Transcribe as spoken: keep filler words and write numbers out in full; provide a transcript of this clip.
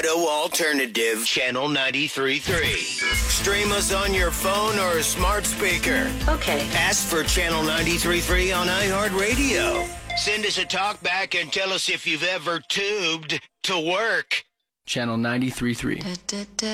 No alternative, Channel ninety-three point three. Stream us on your phone or a smart speaker. Okay. Ask for Channel ninety-three point three on iHeartRadio. Send us a talk back and tell us if you've ever tubed to work. Channel ninety-three point three. Da, da, da.